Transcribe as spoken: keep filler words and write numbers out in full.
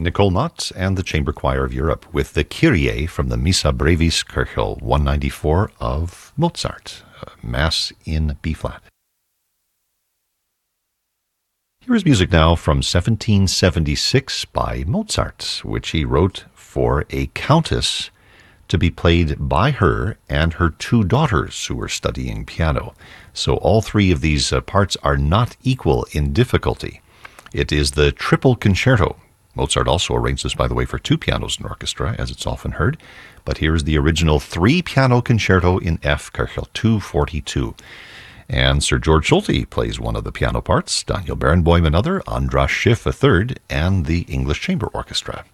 Nicole Knott and the Chamber Choir of Europe with the Kyrie from the Missa Brevis Kirchel one ninety-four of Mozart, Mass in B-flat. Here is music now from seventeen seventy-six by Mozart, which he wrote for a countess to be played by her and her two daughters who were studying piano. So all three of these uh, parts are not equal in difficulty. It is the triple concerto. Mozart also arranged this, by the way, for two pianos and orchestra, as it's often heard. But here is the original three-piano concerto in F, Köchel two forty-two. And Sir George Solti plays one of the piano parts, Daniel Barenboim another, Andras Schiff a third, and the English Chamber Orchestra.